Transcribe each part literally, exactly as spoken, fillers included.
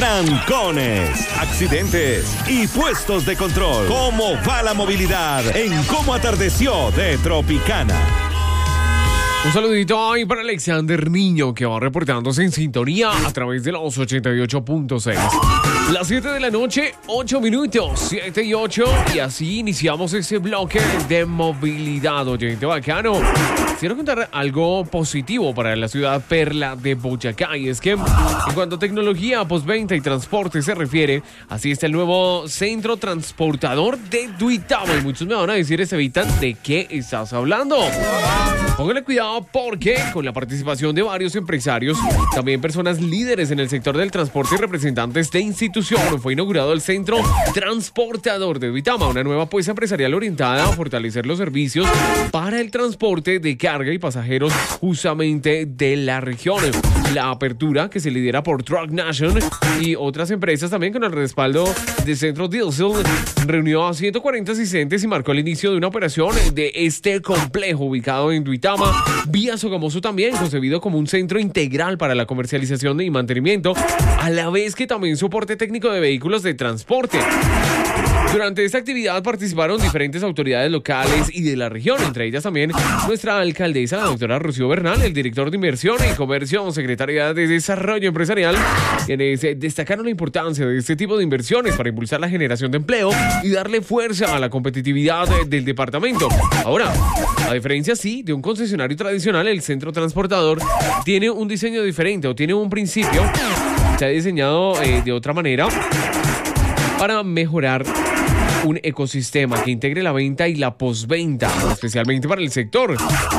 trancones, accidentes y puestos de control. ¿Cómo va la movilidad en Cómo Atardeció de Tropicana? Un saludito ahí para Alexander Niño, que va reportándose en sintonía a través de los ochenta y ocho punto seis. Las siete de la noche, ocho minutos, siete y ocho, y así iniciamos este bloque de movilidad, oyente bacano. Quiero contar algo positivo para la ciudad perla de Boyacá, y es que en cuanto a tecnología, postventa y transporte se refiere, así está el nuevo centro transportador de Duitama. Y muchos me van a decir, Estevitan, ¿de qué estás hablando? Póngale cuidado porque con la participación de varios empresarios, también personas líderes en el sector del transporte y representantes de institución, fue inaugurado el Centro Transportador de Duitama, una nueva apuesta empresarial orientada a fortalecer los servicios para el transporte de carga y pasajeros justamente de la región. La apertura, que se lidera por Truck Nation y otras empresas también con el respaldo de Centro Diesel, reunió a ciento cuarenta asistentes y marcó el inicio de una operación de este complejo ubicado en Duitama, vía Sogamoso, también concebido como un centro integral para la comercialización y mantenimiento, a la vez que también soporte técnico de vehículos de transporte. Durante esta actividad participaron diferentes autoridades locales y de la región, entre ellas también nuestra alcaldesa, la doctora Rocío Bernal, el director de Inversión y Comercio, Secretaría de Desarrollo Empresarial, quienes destacaron la importancia de este tipo de inversiones para impulsar la generación de empleo y darle fuerza a la competitividad del departamento. Ahora, a diferencia, sí, de un concesionario tradicional, el centro transportador tiene un diseño diferente o tiene un principio, se ha diseñado eh, de otra manera para mejorar un ecosistema que integre la venta y la postventa, especialmente para el sector.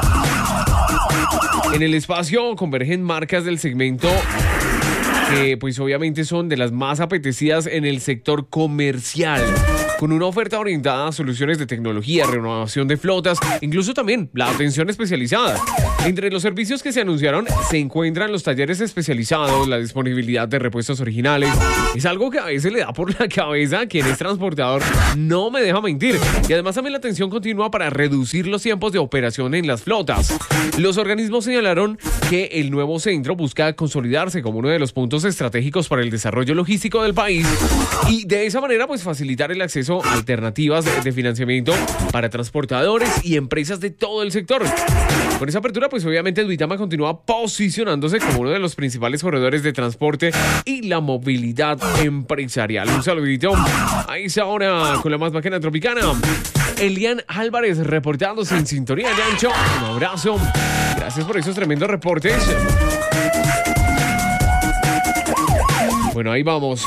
En el espacio convergen marcas del segmento que pues obviamente son de las más apetecidas en el sector comercial, con una oferta orientada a soluciones de tecnología, renovación de flotas, incluso también la atención especializada. Entre los servicios que se anunciaron se encuentran los talleres especializados, la disponibilidad de repuestos originales. Es algo que a veces le da por la cabeza a quien es transportador, no me deja mentir. Y además también la atención continua para reducir los tiempos de operación en las flotas. Los organismos señalaron que el nuevo centro busca consolidarse como uno de los puntos estratégicos para el desarrollo logístico del país y de esa manera pues facilitar el acceso a alternativas de, de financiamiento para transportadores y empresas de todo el sector. Con esa apertura pues obviamente Duitama continúa posicionándose como uno de los principales corredores de transporte y la movilidad empresarial. Un saludito ahí es ahora con la más bacana tropicana, Elian Álvarez, reportándose en sintonía de ancho. Un abrazo, gracias por esos tremendos reportes. Bueno, ahí vamos.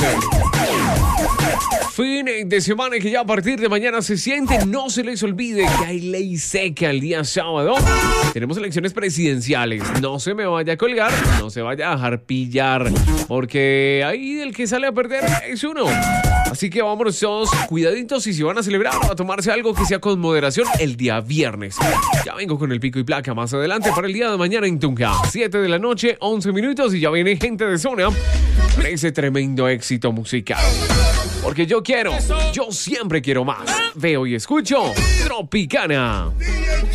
Fin de semana que ya a partir de mañana se siente. No se les olvide que hay ley seca el día sábado. Tenemos elecciones presidenciales. No se me vaya a colgar, no se vaya a dejar pillar, porque ahí el que sale a perder es uno. Así que vámonos todos cuidaditos y si van a celebrar o a tomarse algo que sea con moderación el día viernes. Ya vengo con el pico y placa más adelante para el día de mañana en Tunja. siete de la noche, once minutos y ya viene gente de zona con ese tremendo éxito musical. Porque yo quiero, yo siempre quiero más. Veo y escucho Tropicana.